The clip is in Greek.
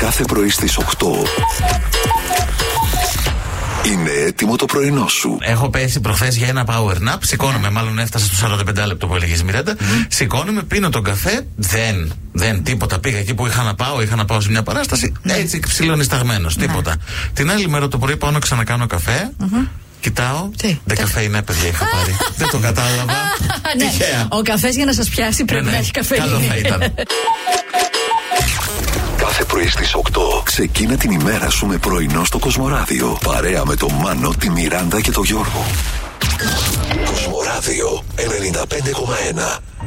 Κάθε πρωί στις 8 είναι έτοιμο το πρωινό σου. Έχω πέσει προχθές για ένα power nap. Σηκώνομαι, μάλλον έφτασε στο 45 λεπτό που έλεγες, Μιράντα. Σηκώνομαι, πίνω τον καφέ. Δεν τίποτα. Πήγα εκεί που είχα να πάω σε μια παράσταση. Έτσι ψιλονισταγμένος. Τίποτα. Την άλλη μέρα το πρωί πάω να ξανακάνω καφέ. Κοιτάω. Δεκαφέινα, παιδιά, είχα πάρει. Δεν το κατάλαβα. Τυχαία. Ο καφές για να σας πιάσει πρέπει να έχει καφέ. Καλό θα ήταν. Κάθε πρωί στις 8 ξεκίνα την ημέρα σου με πρωινό στο Κοσμοράδιο. Παρέα με τον Μάνο, τη Μιράντα και τον Γιώργο. Κοσμοράδιο 95,1.